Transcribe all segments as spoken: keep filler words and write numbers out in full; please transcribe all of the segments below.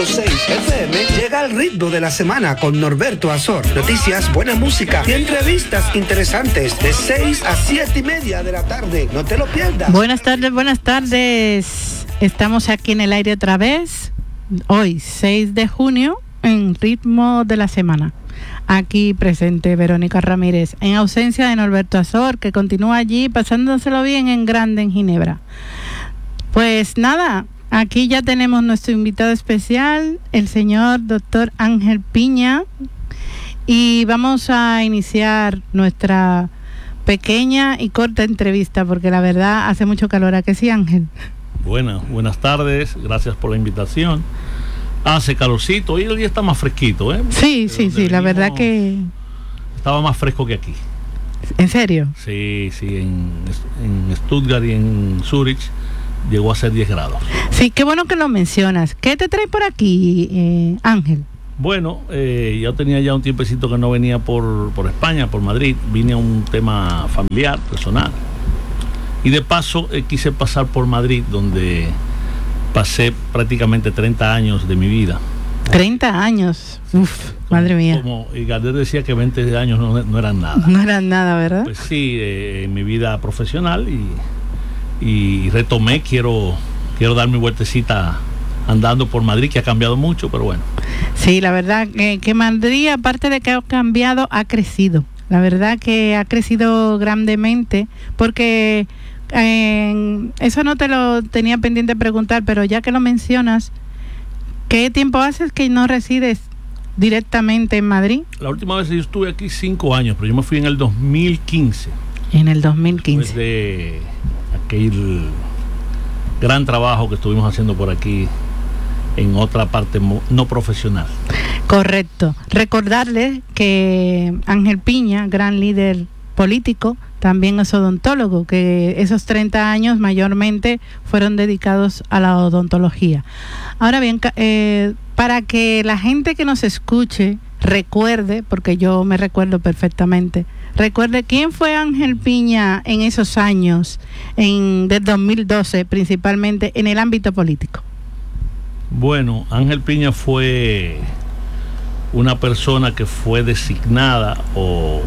punto seis F M llega al ritmo de la semana con Norberto Azor. Noticias, buena música y entrevistas interesantes de seis a siete y media de la tarde. No te lo pierdas. Buenas tardes, buenas tardes. Estamos aquí en el aire otra vez. Hoy, seis de junio, en ritmo de la semana. Aquí presente Verónica Ramírez, en ausencia de Norberto Azor, que continúa allí pasándoselo bien en grande en Ginebra. Pues nada, aquí ya tenemos nuestro invitado especial, el señor doctor Ángel Piña, y vamos a iniciar nuestra pequeña y corta entrevista, porque la verdad hace mucho calor. ¿A que sí, Ángel? Buenas, buenas tardes, gracias por la invitación. Hace calorcito, hoy el día está más fresquito, ¿eh? Sí, sí, sí, la verdad que... Estaba más fresco que aquí. ¿En serio? Sí, sí, en, en Stuttgart y en Zurich llegó a ser diez grados. Sí, qué bueno que lo mencionas. ¿Qué te trae por aquí, eh, Ángel? Bueno, eh, yo tenía ya un tiempecito que no venía por, por España, por Madrid. Vine a un tema familiar, personal. Y de paso eh, quise pasar por Madrid, donde pasé prácticamente treinta años de mi vida. treinta años, uf, como, madre mía. Como Gardel decía que veinte años no, no eran nada. No eran nada, ¿verdad? Pues sí, eh, en mi vida profesional y, y retomé, quiero, quiero dar mi vueltecita andando por Madrid, que ha cambiado mucho, pero bueno. Sí, la verdad que, que Madrid, aparte de que ha cambiado, ha crecido. La verdad que ha crecido grandemente, porque... Eh, eso no te lo tenía pendiente preguntar, pero ya que lo mencionas, ¿qué tiempo haces que no resides directamente en Madrid? La última vez yo estuve aquí cinco años, pero yo me fui en el dos mil quince. En el dos mil quince. Después de aquel gran trabajo que estuvimos haciendo por aquí en otra parte no profesional. Correcto. Recordarle que Ángel Piña, gran líder político, también es odontólogo, que esos treinta años mayormente fueron dedicados a la odontología. Ahora bien, eh, para que la gente que nos escuche recuerde, porque yo me recuerdo perfectamente, recuerde quién fue Ángel Piña en esos años, en del dos mil doce, principalmente en el ámbito político. Bueno, Ángel Piña fue una persona que fue designada o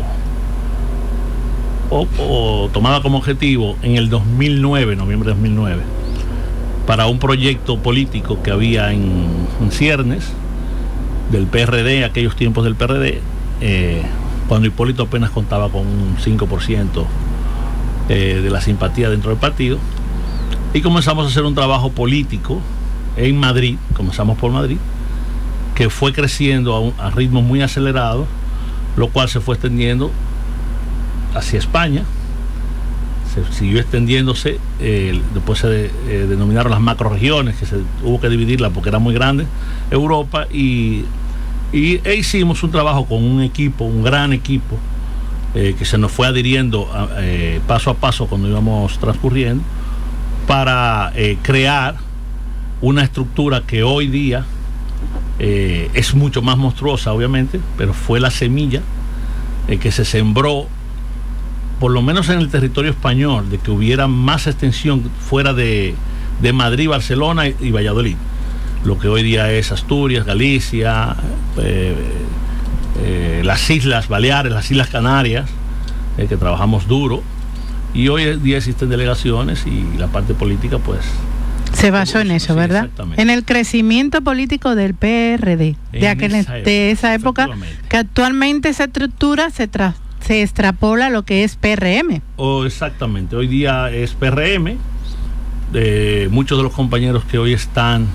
O, o tomada como objetivo en el dos mil nueve, noviembre de dos mil nueve, para un proyecto político que había en, en ciernes del P R D, aquellos tiempos del P R D, eh, cuando Hipólito apenas contaba con un cinco por ciento eh, de la simpatía dentro del partido, y comenzamos a hacer un trabajo político en Madrid, comenzamos por Madrid, que fue creciendo a, un, a ritmo muy acelerado, lo cual se fue extendiendo hacia España, se siguió extendiéndose, eh, después se eh, denominaron las macroregiones, que se hubo que dividirla porque era muy grande, Europa, y, y e hicimos un trabajo con un equipo, un gran equipo, eh, que se nos fue adhiriendo a, eh, paso a paso cuando íbamos transcurriendo, para eh, crear una estructura que hoy día eh, es mucho más monstruosa, obviamente, pero fue la semilla eh, que se sembró, por lo menos en el territorio español, de que hubiera más extensión fuera de, de Madrid, Barcelona y, y Valladolid, lo que hoy día es Asturias, Galicia, eh, eh, las Islas Baleares, las Islas Canarias, eh, que trabajamos duro, y hoy día existen delegaciones y la parte política pues se basó en eso, sí, ¿verdad? En el crecimiento político del P R D de, aquel, esa época, de esa época, que actualmente esa estructura se tras se extrapola lo que es P R M. Oh, exactamente, hoy día es P R M. De muchos de los compañeros que hoy están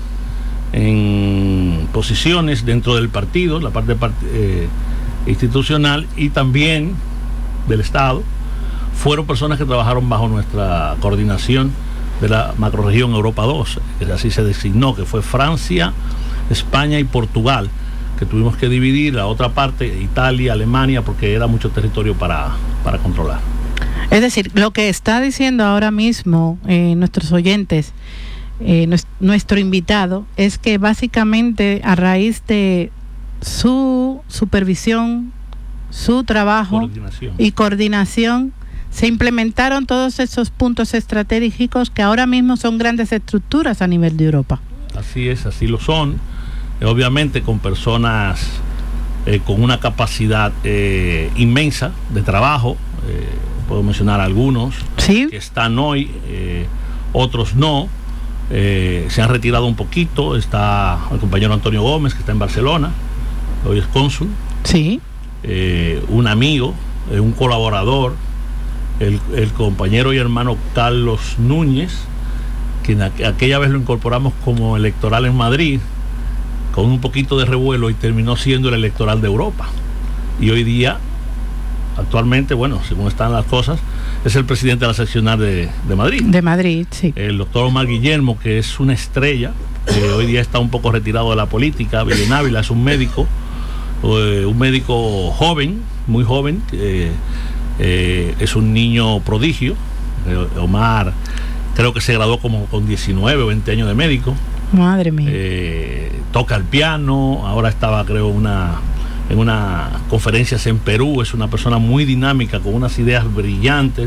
en posiciones dentro del partido, la parte part eh, institucional y también del Estado, fueron personas que trabajaron bajo nuestra coordinación de la macrorregión Europa dos, que así se designó, que fue Francia, España y Portugal, que tuvimos que dividir la otra parte, Italia, Alemania, porque era mucho territorio para, para controlar. Es decir, lo que está diciendo ahora mismo eh, nuestros oyentes, eh, nuestro invitado, es que básicamente a raíz de su supervisión, su trabajo coordinación. y coordinación, se implementaron todos esos puntos estratégicos que ahora mismo son grandes estructuras a nivel de Europa. Así es, así lo son. eh, obviamente con personas eh, con una capacidad eh, inmensa de trabajo. Eh, puedo mencionar algunos ¿Sí? que están hoy, eh, otros no. Eh, se han retirado un poquito. Está el compañero Antonio Gómez, que está en Barcelona, hoy es cónsul. Sí. Eh, un amigo, eh, un colaborador, el, el compañero y hermano Carlos Núñez, que en aqu aquella vez lo incorporamos como electoral en Madrid, con un poquito de revuelo, y terminó siendo el electoral de Europa. Y hoy día, actualmente, bueno, según están las cosas, es el presidente de la seccional de, de Madrid. De Madrid, sí. El doctor Omar Guillermo, que es una estrella, que hoy día está un poco retirado de la política. Belén Ávila es un médico, eh, un médico joven, muy joven, eh, eh, es un niño prodigio. Eh, Omar creo que se graduó como con diecinueve o veinte años de médico. Madre mía. Eh, toca el piano, ahora estaba creo una, en una conferencias en Perú. Es una persona muy dinámica, con unas ideas brillantes.